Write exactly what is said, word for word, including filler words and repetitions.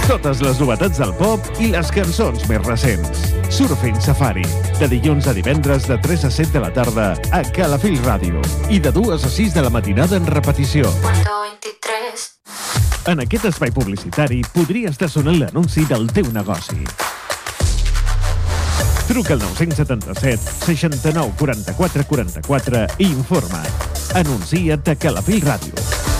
Totes les novetats del pop i les cançons més recents. Surfing Safari, de dilluns a divendres de tres a set de la tarda a Calafell Ràdio i de dues a sis de la matinada en repetició. En aquest espai publicitari podria estar sonant l'anunci del teu negoci. Truca al nou-cents setanta-set seixanta-nou quaranta-quatre quaranta-quatre i informa't. Anuncia't a Calafell Ràdio.